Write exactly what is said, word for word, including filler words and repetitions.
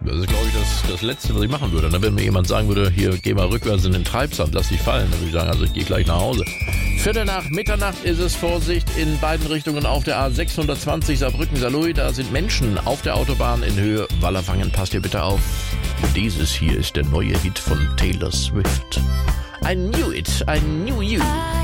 Das ist, glaube ich, das, das Letzte, was ich machen würde. Wenn mir jemand sagen würde, hier, geh mal rückwärts in den Treibsand, lass dich fallen, dann würde ich sagen, also ich gehe gleich nach Hause. Viertel nach Mitternacht ist es, Vorsicht, in beiden Richtungen auf der A sechshundertzwanzig Saarbrücken-Saarlouis. Da sind Menschen auf der Autobahn in Höhe Wallerfangen. Passt ihr bitte auf. Dieses hier ist der neue Hit von Taylor Swift. I knew it, I knew you.